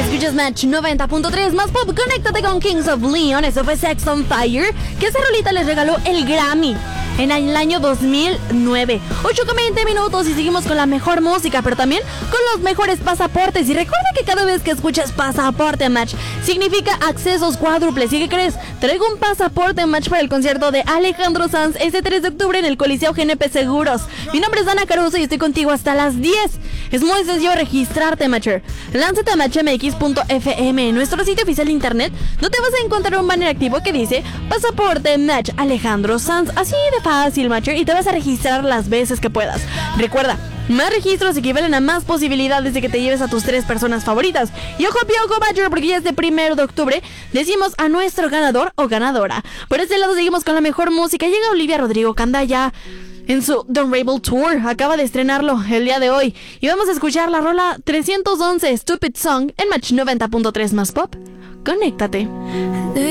Escuchas Match 90.3 más pop. Conéctate con Kings of Leon. Eso fue Sex on Fire, que esa rolita les regaló el Grammy en el año 2009. 8:20 minutos y seguimos con la mejor música, pero también con los mejores pasaportes. Y recuerda que cada vez que escuchas Pasaporte Match significa accesos cuádruples. ¿Y qué crees? Traigo un pasaporte Match para el concierto de Alejandro Sanz este 3 de octubre en el Coliseo GNP Seguros. Mi nombre es Dana Caruso y estoy contigo hasta las 10. Es muy sencillo registrarte, Matcher. Lánzate a matchmx.fm, en nuestro sitio oficial de internet, donde vas a encontrar un banner activo que dice Pasaporte Match Alejandro Sanz. Así de fácil, Matcher, y te vas a registrar las veces que puedas. Recuerda, más registros equivalen a más posibilidades de que te lleves a tus 3 personas favoritas. Y ojo piojo, Matcher, porque ya este 1 de octubre decimos a nuestro ganador o ganadora. Por este lado seguimos con la mejor música. Llega Olivia Rodrigo Candaya en su The Unravel Tour. Acaba de estrenarlo el día de hoy. Y vamos a escuchar la rola 311 Stupid Song en Match 90.3 más pop. Conéctate.